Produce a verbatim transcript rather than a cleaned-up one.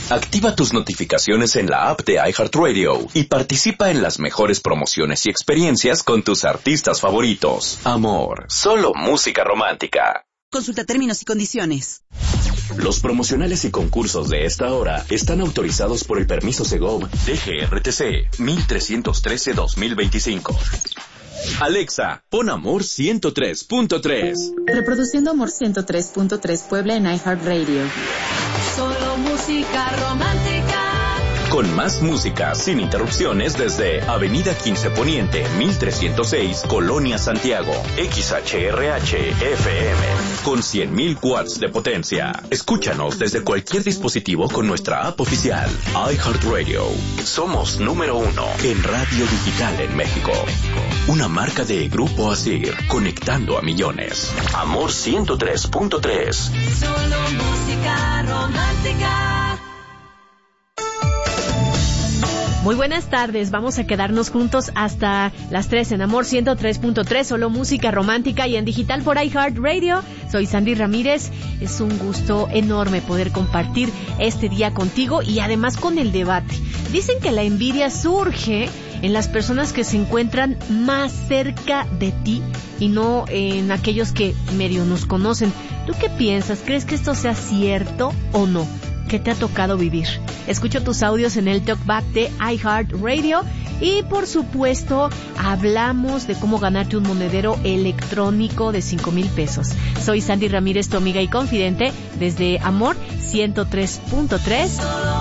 Activa tus notificaciones en la app de iHeartRadio y participa en las mejores promociones y experiencias con tus artistas favoritos. Amor, solo música romántica. Consulta términos y condiciones. Los promocionales y concursos de esta hora están autorizados por el permiso Segov D G R T C mil trescientos trece dos mil veinticinco. Alexa, pon Amor ciento tres punto tres. Reproduciendo Amor ciento tres punto tres Puebla en iHeartRadio. Solo música romántica. Con más música, sin interrupciones, desde Avenida quince Poniente, mil trescientos seis, Colonia Santiago. X H R H F M. Con cien mil watts de potencia. Escúchanos desde cualquier dispositivo con nuestra app oficial. iHeartRadio. Somos número uno en radio digital en México. Una marca de Grupo Asir, conectando a millones. Amor ciento tres punto tres. Solo música romántica. Muy buenas tardes, vamos a quedarnos juntos hasta las tres en Amor ciento tres punto tres, solo música romántica y en digital por iHeartRadio. Soy Sandy Ramírez, es un gusto enorme poder compartir este día contigo y además con el debate. Dicen que la envidia surge en las personas que se encuentran más cerca de ti y no en aquellos que medio nos conocen. ¿Tú qué piensas? ¿Crees que esto sea cierto o no? ¿Qué te ha tocado vivir? Escucho tus audios en el Talkback de iHeartRadio y por supuesto hablamos de cómo ganarte un monedero electrónico de cinco mil pesos. Soy Sandy Ramírez, tu amiga y confidente desde Amor ciento tres punto tres.